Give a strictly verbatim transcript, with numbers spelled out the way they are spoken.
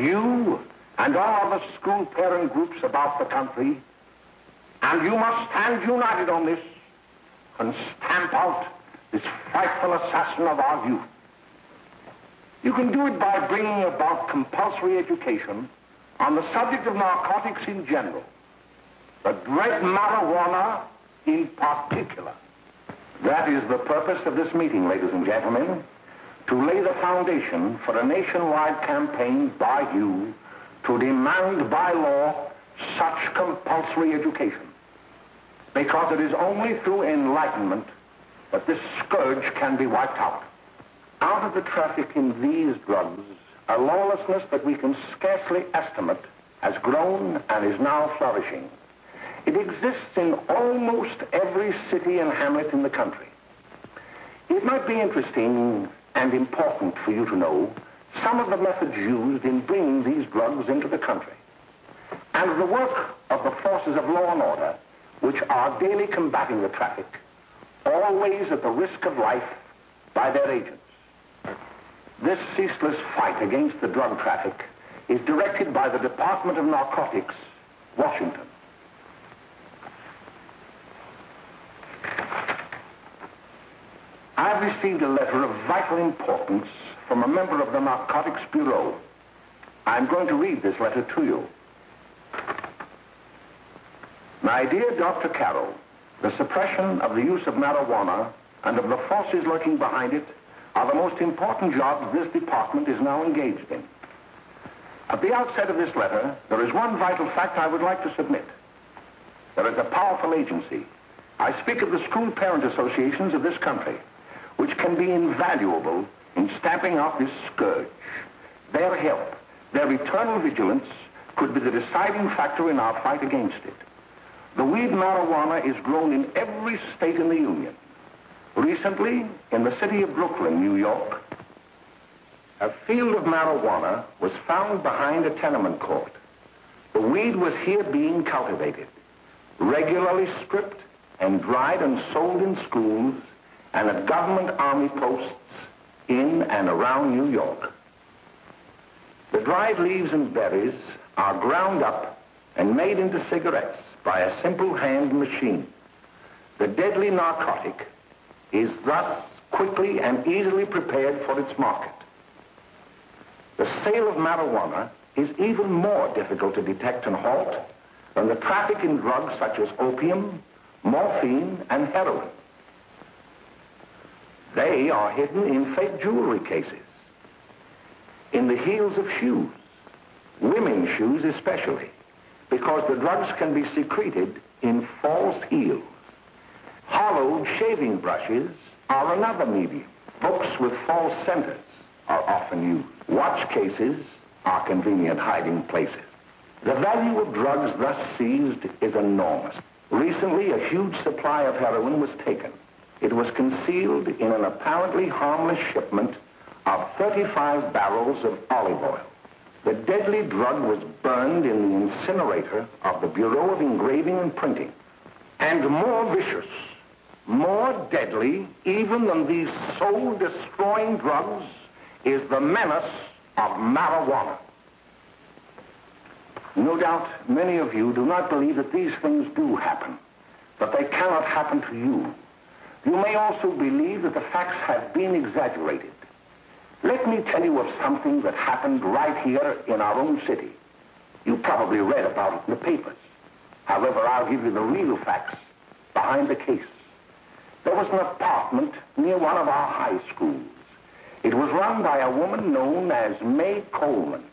You and all other school parent groups about the country, and you must stand united on this and stamp out this frightful assassin of our youth. You can do it by bringing about compulsory education on the subject of narcotics in general, the dread marijuana in particular. That is the purpose of this meeting, ladies and gentlemen, to lay the foundation for a nationwide campaign by you to demand by law such compulsory education. Because it is only through enlightenment that this scourge can be wiped out. Out of the traffic in these drugs, a lawlessness that we can scarcely estimate has grown and is now flourishing. It exists in almost every city and hamlet in the country. It might be interesting and important for you to know some of the methods used in bringing these drugs into the country, and the work of the forces of law and order, which are daily combating the traffic, always at the risk of life by their agents. This ceaseless fight against the drug traffic is directed by the Department of Narcotics, Washington. I've received a letter of vital importance from a member of the Narcotics Bureau. I'm going to read this letter to you. My dear Doctor Carroll, the suppression of the use of marijuana and of the forces lurking behind it are the most important jobs this department is now engaged in. At the outset of this letter, there is one vital fact I would like to submit. There is a powerful agency. I speak of the school parent associations of this country, which can be invaluable in stamping out this scourge. Their help, their eternal vigilance, could be the deciding factor in our fight against it. The weed marijuana is grown in every state in the Union. Recently, in the city of Brooklyn, New York, a field of marijuana was found behind a tenement court. The weed was here being cultivated, regularly stripped and dried and sold in schools and at government army posts in and around New York. The dried leaves and berries are ground up and made into cigarettes by a simple hand machine. The deadly narcotic is thus quickly and easily prepared for its market. The sale of marijuana is even more difficult to detect and halt than the traffic in drugs such as opium, morphine, and heroin. They are hidden in fake jewelry cases, in the heels of shoes, women's shoes especially, because the drugs can be secreted in false heels. Hollowed shaving brushes are another medium. Books with false centers are often used. Watch cases are convenient hiding places. The value of drugs thus seized is enormous. Recently, a huge supply of heroin was taken. It was concealed in an apparently harmless shipment of thirty-five barrels of olive oil. The deadly drug was burned in the incinerator of the Bureau of Engraving and Printing. And more vicious, more deadly, even than these soul-destroying drugs, is the menace of marijuana. No doubt many of you do not believe that these things do happen, but they cannot happen to you. You may also believe that the facts have been exaggerated. Let me tell you of something that happened right here in our own city. You probably read about it in the papers. However, I'll give you the real facts behind the case. There was an apartment near one of our high schools. It was run by a woman known as May Coleman.